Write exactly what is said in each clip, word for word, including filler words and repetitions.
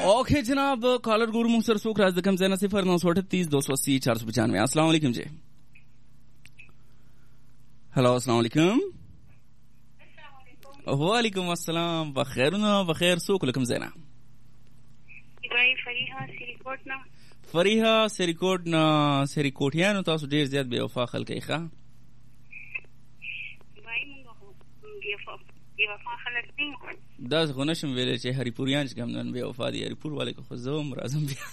ओके जनाब, कॉलर गुरु मुंसर सूख राज दकम ज़ैना सिफर नौ सौ अठतीस दो सौ अस्सी चार सौ पचानवे। अस्सलाम वालेकुम जी। हेलो अस्सलाम वालेकुम। वालेकुम अस्सलाम। बखैर ना बखैर सूख लकम ज़ैना। भाई फरीहा सिरिकोट ना फरीहा सिरिकोट ना सिरिकोटिया नो तासु ढेर ज़्यादा बेवफा खलक इखा भाई मुंगो बेवफा बेवफा खलक नहीं दस गुनशम वेले चे हरिपुरियान च गमन बेवफा दी हरिपुर वाले को खजम राजम भी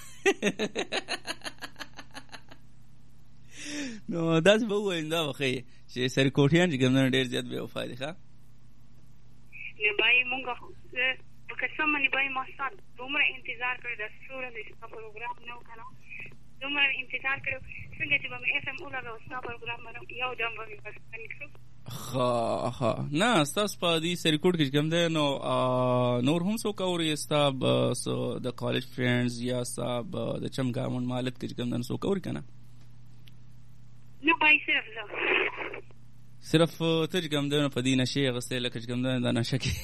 नो दस बहु इंदा वखे चे सिरिकोटियान च गमन ढेर ज़्यादा बेवफा दी खा ने भाई मुंगो कसम ने भाई मसाद तुमरा इंतजार करे दस सूरज इसका प्रोग्राम नो कना तुमरा इंतजार करो संगे जब मैं एफएम उला का उसका प्रोग्राम में यो दम बस निकलो हा हा ना स्तास पादी सिरिकोट किस गम दे नो नूर हम सो कौरी स्ताब सो द कॉलेज फ्रेंड्स या साब द चम गामन मालत किस गम दन सो कौरी कना नो भाई सिर्फ लो सिर्फ तुझ गम दे नो पदी नशे गसे लकज गम दे दा नशा की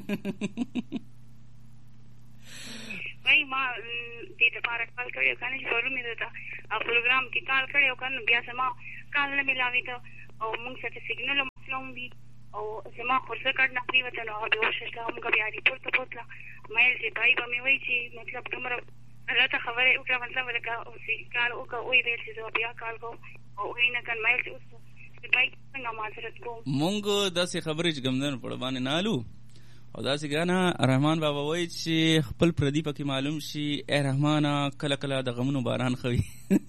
भाई मां दे द पार कॉल करियो काने शोरूम में था आ प्रोग्राम की कॉल करियो कन बिया समा कॉल न मिलावी तो और मुंग से सिग्नल मसलों भी और समा खुर्स करना भी वतन और बेहोश हम का बिया रिपोर्ट तो पोतला मेल से भाई बमे वही छी मतलब तुमरा रता खबर है उकरा मतलब लगा उसी कॉल ओका ओई बेल से जो बिया कॉल को और ओई न कन मेल से उस भाई ना माजरत को मुंग दस खबरें गमदन पड़बाने नालू او دا سګانا رحمان بابا وای چې خپل پردی پکې معلوم شي اے رحمانا کله کله د غمونو باران خوي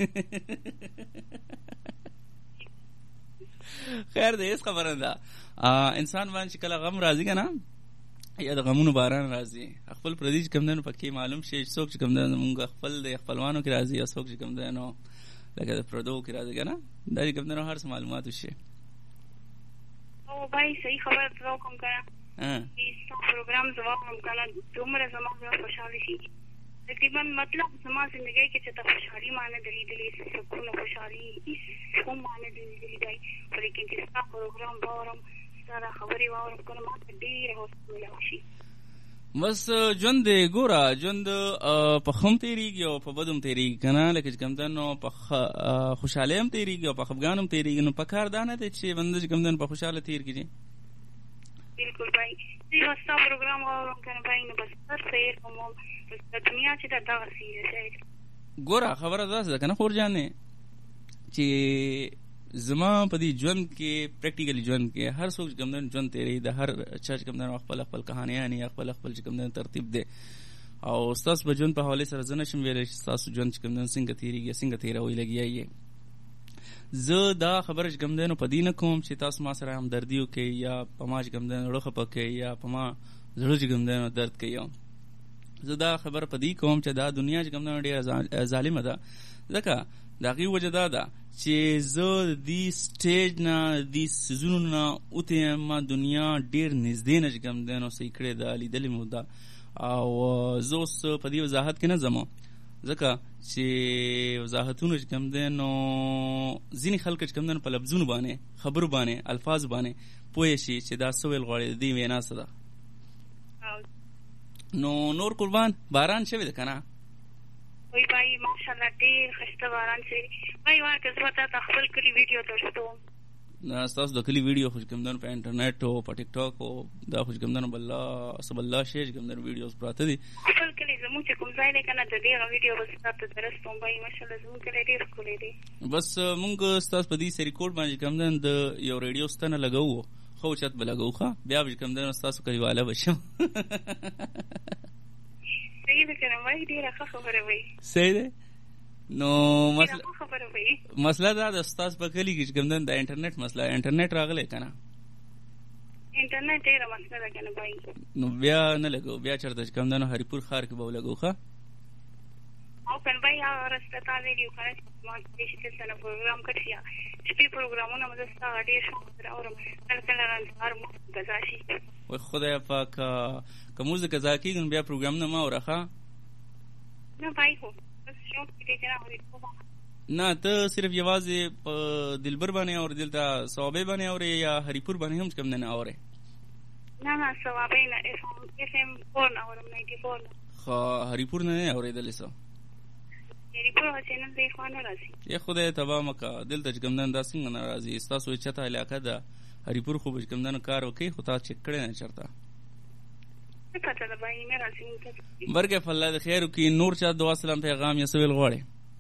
خیر دې اس خبره ده انسان باندې کله غم راځي کنه یا د غمونو باران راځي خپل پردی کمندونو پکې معلوم شي څوک چې کمندونو موږ خپل د خپلوانو کې راځي یا څوک چې کمندونو لکه د پردو کې راځي کنه دا کمندونو هر څه معلومات وشي او بھائی صحیح خبر ترو کوم کنه इसका प्रोग्राम जवाब हम कला तुमरे समाज में खुशहाली सी तकरीबन मतलब समाज जिंदगी के चता खुशहाली माने दली दली सुकून खुशहाली इस को माने दली दली दाई लेकिन इसका प्रोग्राम बारम सारा खबरें और कोन मा ډیر هوسله شي بس ژوند ګورا ژوند په خم تیریږي او په بدوم تیریږي کنه لکه کمدنو په خوشاله هم تیریږي او په خفګانم تیریږي نو په کار دانه ته چې بندج کمدن په خوشاله تیریږي बिल्कुल भाई ये वास्ता प्रोग्राम और उनका भाई ने बस सर शेयर को दुनिया से दादा सी है ګوره خبره ده کنه خور جانې چې زما په دې ژوند کې پریکټیکلی ژوند کې هر څوک کومدن ژوند تیری د هر چا کومدن خپل خپل کہانیاں یا خپل خپل کومدن ترتیب ده او استاد په ژوند په حواله سره زنه شم ویل چې تاسو ژوند کومدن څنګه تیریږي څنګه تیروي لګیایي زه دا خبره چې کوم دینو پدینه کوم چې تاسو ما سره هم دردیو کې یا پماج کوم دینو روخه پکې یا پما زړه چې کوم دینو درد کوي زه دا خبره پدی کوم چې دا دنیا چې کوم دینو ډیره ظالمه ده ځکه دا غي وجه دا ده چې زه دی سټیج نه دی سيزونو نه اوته ما دنیا ډیر نږدې نه کوم دینو سې کړې ده لیدلې مو ده او زه اوس پدی وضاحت کې نه زمو ځکه چې وضاحتونه چې کوم دي نو ځینې خلک چې کوم دي په لفظونو باندې خبرو باندې الفاظ باندې پوه شي چې دا سویل غواړي دی وینا څه ده نو نور قربان باران شوی ده کنه وای بھائی ماشاءالله ډیر خسته باران شوی وای ورکه زما ته خپل کلی ویډیو تاسو نه تاسو د کلی ویډیو خوش کوم دن په انټرنیټ او په ټیک ټاک او دا خوش کوم دن بل سب الله شیر کوم دن ویډیوز پراته دي خپل کلی زمو چې کوم ځای نه کنه د دې ویډیو بس تاسو درستوم بھائی ماشاءالله زمو کلی ډیر کولې دي بس مونږ تاسو په دې سری کوډ باندې کوم دن د یو ریډیو ستنه لګاو خو چت بلګاو ښه بیا به کوم دن تاسو کلیواله بشم صحیح ده کنه وای ډیر ښه خبره وای صحیح ده نو مسله مسله دا د استاد په کلی کې کوم د انټرنیټ مسله انټرنیټ راغلی کنه انټرنیټ ډیره مسله ده کنه بھائی نو بیا نه لګو بیا چرته کوم د هریپور خار کې به لګو ښه او کله بھائی راسته تا ویډیو کړه ما چې څه پروګرام کړی چې پروګرامونه مزه ستاره ډیر شو اورم کله کله هر مو غزاشي وای خدای پاک کومه غزا کیږي بیا پروګرام نه ما ورخه نه بھائی هو نه ته صرف یوازې په دلبر باندې اور دلته صوابه باندې اور یا هریپور باندې هم کوم نه اوره نه نه صوابه نه اف ام فور نه اورم نه دی فور خو هریپور نه اورېدلې څه هریپور چینل دی خو نه راځي یا خدای تبا مکه دلته چې کوم دا څنګه نه راځي ستاسو چته علاقه ده هریپور خو به کوم کار وکي خو تا چک کړی نه چرته پته ده بای مې راځي برګه فالله د خیر کی نور چا دعا سلام پیغام یا سویل غواړي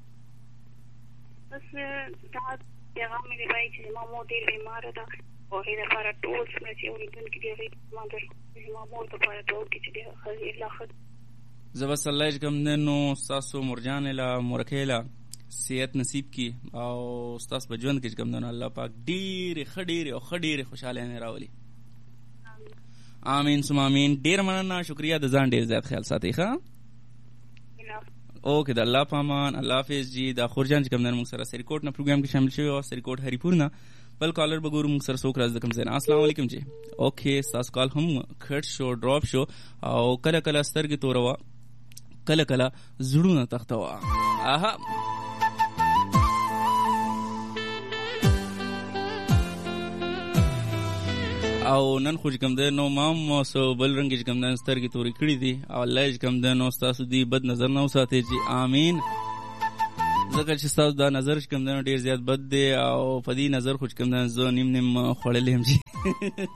بس دا پیغام مې دی بای چې ما مو ډیر بیمار ده او هیڅ لپاره ټول څه چې اوریدل کې دی ما در ما مو ته لپاره ټول کې دی الله خد زبا صلی الله کوم نو تاسو مرجان لا مرکیلا صحت نصیب کی او تاسو په ژوند کې کوم نو الله پاک ډیر خډیر او خډیر خوشاله نه راولي آمین سم آمین ډیر مننه شکریا د ځان ډیر زیات خیال ساتي ښا اوکې د الله پامان الله حافظ جی دا خورجان کوم نن موږ سره سریکوټ نه پروګرام کې شامل شوی او سریکوټ هریپور نه بل کالر بګورو موږ سره څوک راځي کوم ځای السلام علیکم جی اوکې تاسو کال هم کټ شو ډراپ شو او کله کله سترګې توروا کله کله زړونه تختوا اها او نن خو کوم ده نو مام سو بل رنګ کوم ده سترګې تورې کړې دي او الله کوم ده نو تاسو دی بد نظر نه وساتئ جی آمین ځکه چې تاسو دا نظر کوم ده ډیر زیات بد دی او په دې نظر خو کوم ده زه نیم نیم خړلې هم جی